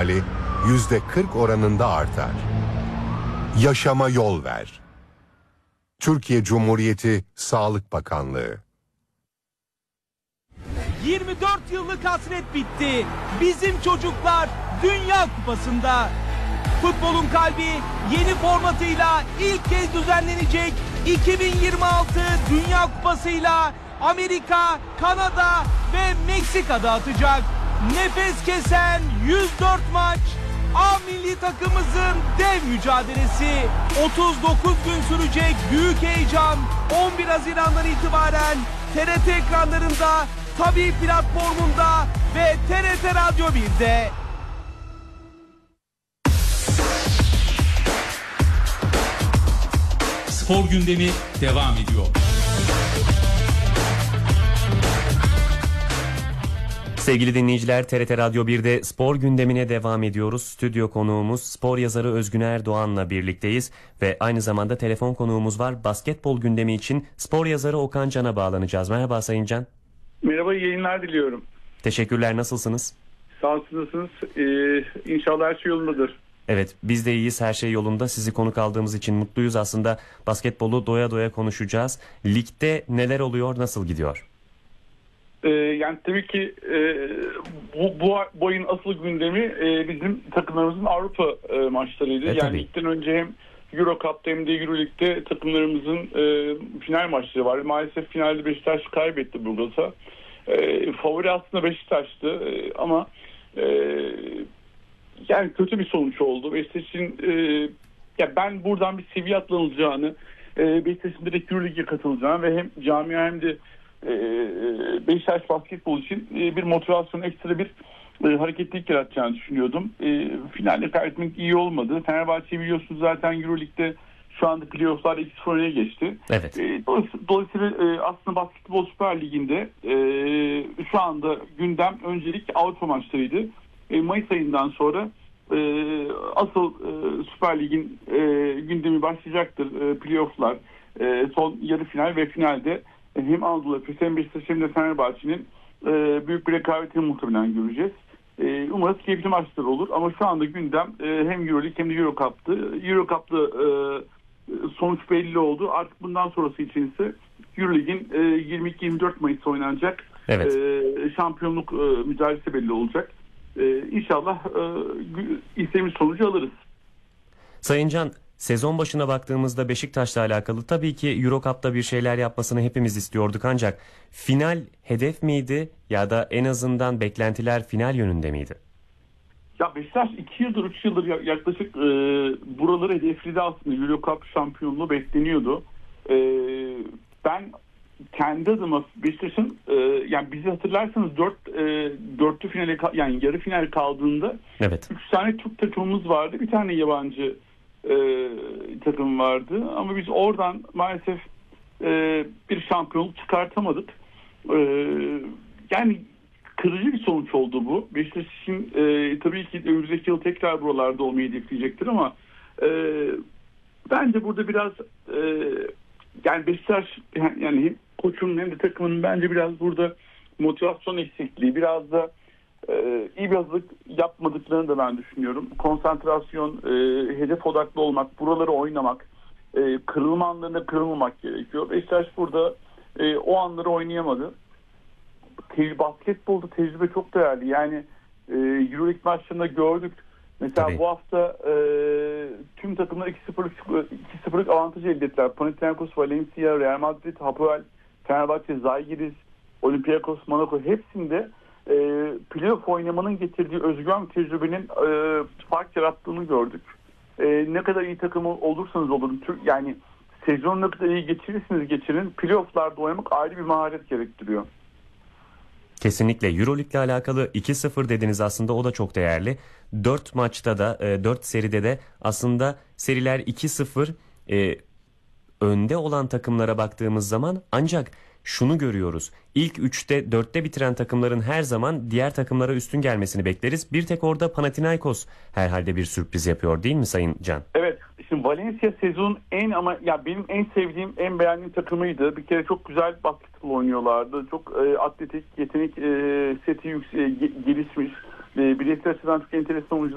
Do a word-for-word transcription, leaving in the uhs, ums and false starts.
bedeli yüzde kırk oranında artar. Yaşama yol ver. Türkiye Cumhuriyeti Sağlık Bakanlığı. yirmi dört yıllık hasret bitti. Bizim çocuklar Dünya Kupası'nda. Futbolun kalbi yeni formatıyla ilk kez düzenlenecek iki bin yirmi altı Dünya Kupası'yla Amerika, Kanada ve Meksika'da atacak. Nefes kesen yüz dört maç. A milli takımımızın dev mücadelesi. otuz dokuz gün sürecek büyük heyecan. on bir Haziran'dan itibaren T R T ekranlarında, Tabii platformunda ve T R T Radyo bir'de. Spor gündemi devam ediyor. Sevgili dinleyiciler, T R T Radyo bir'de spor gündemine devam ediyoruz. Stüdyo konuğumuz spor yazarı Özgün Erdoğan'la birlikteyiz ve aynı zamanda telefon konuğumuz var. Basketbol gündemi için spor yazarı Okan Can'a bağlanacağız. Merhaba Sayın Can. Merhaba, iyi yayınlar diliyorum. Teşekkürler, nasılsınız? Sağ olun, ee, İnşallah her şey yolundadır. Evet, biz de iyiyiz, her şey yolunda. Sizi konuk aldığımız için mutluyuz. Aslında basketbolu doya doya konuşacağız. Ligde neler oluyor, nasıl gidiyor? Ee, yani tabii ki e, bu, bu, bu ayın asıl gündemi e, bizim takımlarımızın Avrupa e, maçlarıydı. E, yani tabii. ligden önce hem Euro Cup'ta hem de Euro Lig'de takımlarımızın e, final maçları vardı. Maalesef finalde Beşiktaş kaybetti Burgaz'a. E, favori aslında Beşiktaş'tı e, ama e, yani kötü bir sonuç oldu. Beşiktaş'ın e, ya ben buradan bir seviye atlanılacağını, e, Beşiktaş'ın direkt Euro Lig'e katılacağını ve hem camia hem de e, Beşiktaş basketbol için e, bir motivasyon, ekstra bir e, hareketlilik yaratacağını düşünüyordum. E, finalde kaybetmek iyi olmadı. Fenerbahçe biliyorsunuz zaten Euro Lig'de şu anda playoff'lar iki sıfır öne geçti. Evet. E, dolayısıyla, dolayısıyla e, aslında Basketbol Süper Ligi'nde e, şu anda gündem öncelik Avrupa maçlarıydı. E, Mayıs ayından sonra e, asıl e, Süper Lig'in e, gündemi başlayacaktır. E, playoff'lar, e, son yarı final ve finalde e, hem Anadolu Efes hem Beşiktaş hem de Fenerbahçe'nin e, büyük bir rekabetini muhtemelen göreceğiz. E, umarız keyifli maçlar olur ama şu anda gündem e, hem Euroleague hem de Euro Cup'tı. Euro Cup'ta e, sonuç belli oldu. Artık bundan sonrası için ise Euroleague'in e, yirmi iki yirmi dört Mayıs oynanacak Evet. e, şampiyonluk e, mücadelesi belli olacak. E, İnşallah e, istediğimiz sonucu alırız. Sayın Can, sezon başına baktığımızda Beşiktaş'la alakalı tabii ki Euro Cup'ta bir şeyler yapmasını hepimiz istiyorduk ancak final hedef miydi ya da en azından beklentiler final yönünde miydi? Ya Beşiktaş iki yıldır üç yıldır yaklaşık e, buraları hedefledi aslında. Euro Cup şampiyonluğu bekleniyordu. E, ben kendi adıma Beşiktaş'ın e, yani bizi hatırlarsanız dört e, dörtlü finale yani yarı final kaldığında Evet. üç tane Türk takımımız vardı. Bir tane yabancı e, takım vardı. Ama biz oradan maalesef e, bir şampiyonluk çıkartamadık. E, yani kırıcı bir sonuç oldu bu. Beşiktaş için e, tabii ki önümüzdeki yıl tekrar buralarda olmayı hedefleyecektir ama e, bence burada biraz e, yani Beşiktaş yani hem koçun hem de takımın bence biraz burada motivasyon eksikliği, biraz da e, iyi bir hazırlık yapmadıklarını da ben düşünüyorum. Konsantrasyon, e, hedef odaklı olmak, buraları oynamak, e, kırılma anlarında kırılmamak gerekiyor. Beşiktaş burada e, o anları oynayamadı. Te- basketbolda tecrübe çok değerli. Yani e, Euroleague maçlarında gördük. Mesela Tabii. bu hafta e, tüm takımlar iki sıfırlık iki sıfırlık avantaj elde ettiler. Panathinaikos, Valencia, Real Madrid, Hapoel, Fenerbahçe, Zalgiris, Olympiakos, Monaco hepsinde e, playoff oynamanın getirdiği özgüven tecrübenin e, fark yarattığını gördük. E, ne kadar iyi takımı olursanız olun, yani sezonu ne kadar iyi geçirirsiniz geçirin, playofflarda oynamak ayrı bir maharet gerektiriyor. Kesinlikle. Euroleague ile alakalı iki sıfır dediniz, aslında o da çok değerli. dört maçta da dört seride de aslında seriler iki sıfır e, önde olan takımlara baktığımız zaman ancak şunu görüyoruz. İlk üçte dörtte bitiren takımların her zaman diğer takımlara üstün gelmesini bekleriz. Bir tek orada Panathinaikos herhalde bir sürpriz yapıyor değil mi Sayın Can? Evet. Şimdi Valencia sezonun en ama ya benim en sevdiğim, en beğendiğim takımıydı. Bir kere çok güzel basketbol oynuyorlardı. Çok e, atletik, yetenek e, seti yüksek, e, gelişmiş. E, bireysel açıdan çok enteresan oyuncular